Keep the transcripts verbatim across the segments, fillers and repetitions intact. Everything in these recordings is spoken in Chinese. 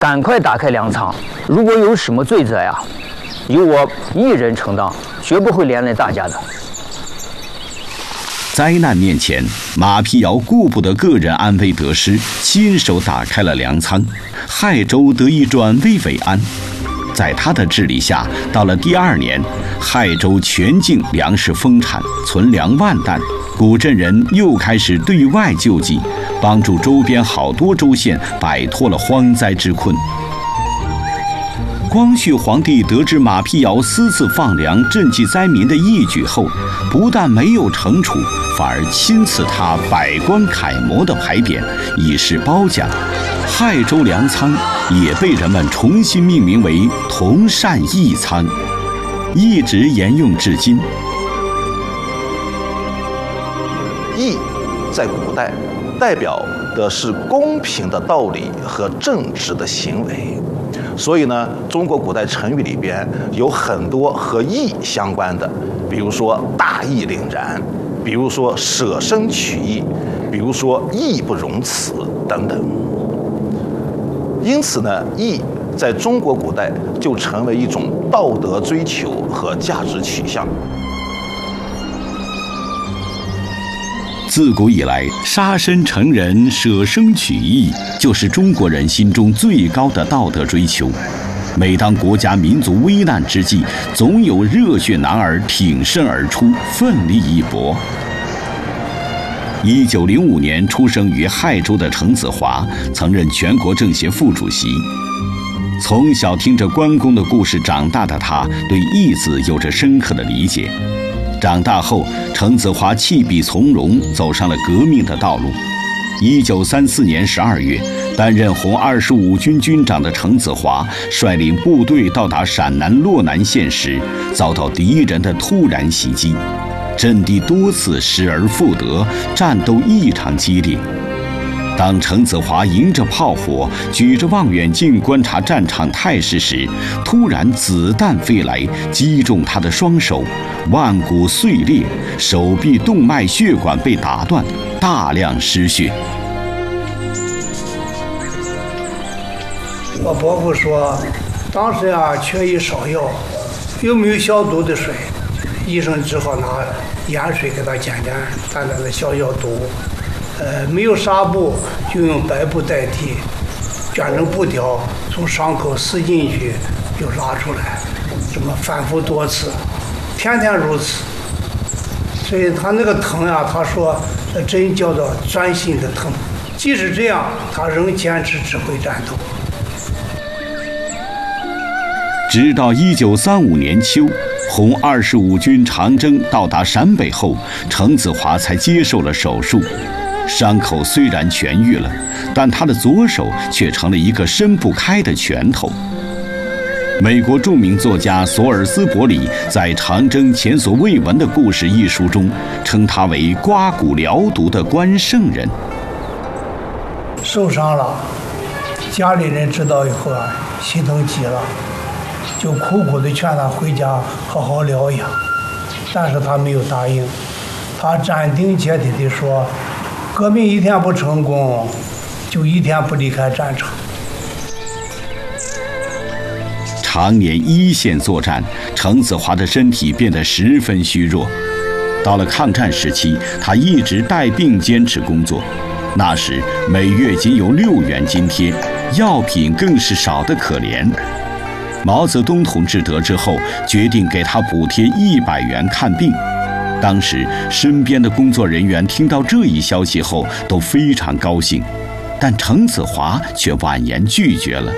赶快打开粮仓，如果有什么罪责呀，由我一人承担，绝不会连累大家的。 灾难面前，马辟尧顾不得个人安危得失，亲手打开了粮仓，亥州得以转危为安。在他的治理下，到了第二年，亥州全境粮食丰产，存粮万担。古镇人又开始对外救济，帮助周边好多州县摆脱了荒灾之困。光绪皇帝得知马辟尧私自放粮赈济灾民的义举后，不但没有惩处，反而亲赐他百官楷模的牌匾，以示褒奖。亥州粮仓也被人们重新命名为同善义仓，一直沿用至今。 义在古代代表的是公平的道理和正直的行为，所以呢，中国古代成语里边有很多和义相关的，比如说大义凛然，比如说舍生取义，比如说义不容辞等等。因此呢，义在中国古代就成为一种道德追求和价值取向。 自古以来，杀身成仁、舍生取义，就是中国人心中最高的道德追求。每当国家民族危难之际，总有热血男儿挺身而出，奋力一搏。一九零五年出生于亥州的程子华，曾任全国政协副主席。从小听着关公的故事长大的他，对义字有着深刻的理解。长大后，程子华弃笔从戎，走上了革命的道路。一九三四年十二月，担任红二十五军军长的程子华率领部队到达陕南洛南县时，遭到敌人的突然袭击，阵地多次失而复得，战斗异常激烈。当程子华迎着炮火，举着望远镜观察战场态势时，突然子弹飞来，击中他的双手，腕骨碎裂，手臂动脉血管被打断，大量失血。 我伯父说，当时啊缺一少药，又没有消毒的水，医生只好拿盐水给他碱碱淡淡的消消毒。呃，没有纱布，就用白布代替，卷成布条，从伤口撕进去，又拉出来，这么反复多次，天天如此。所以他那个疼呀、啊，他说，这真叫做钻心的疼。即使这样，他仍坚持指挥战斗。 直到一九三五年秋，红二十五军长征到达陕北后，程子华才接受了手术。伤口虽然痊愈了，但他的左手却成了一个伸不开的拳头。美国著名作家索尔斯伯里在《长征前所未闻的故事》一书中，称他为刮骨疗毒的关圣人。 受伤了，家里人知道以后啊，心疼极了，就苦苦地劝他回家好好疗养，但是他没有答应，他斩钉截铁地说，革命一天不成功，就一天不离开战场。 常年一线作战，程子华的身体变得十分虚弱。到了抗战时期，他一直带病坚持工作。那时每月仅有六元津贴，药品更是少得可怜。毛泽东同志得知后，决定给他补贴一百元看病。当时身边的工作人员听到这一消息后都非常高兴，但程子华却婉言拒绝了。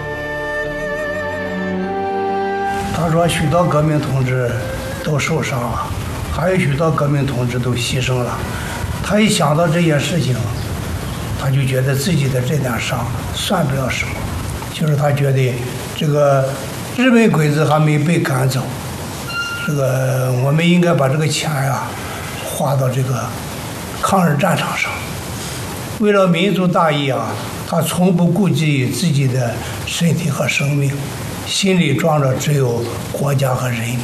他说许多革命同志都受伤了，还有许多革命同志都牺牲了。他一想到这件事情，他就觉得自己的这点伤算不了什么，就是他觉得这个日本鬼子还没被赶走，这个我们应该把这个钱呀花到这个抗日战场上。为了民族大义啊，他从不顾及自己的身体和生命，心里装着只有国家和人民。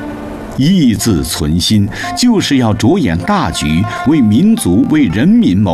义字存心，就是要着眼大局，为民族、为人民谋